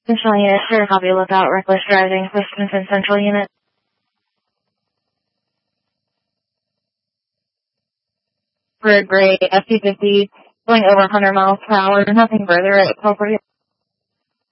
Central Unit, sure, copy, lookout, reckless driving, Wisconsin Central Unit. For a gray F-250, going over 100 miles per hour, nothing further at 1240.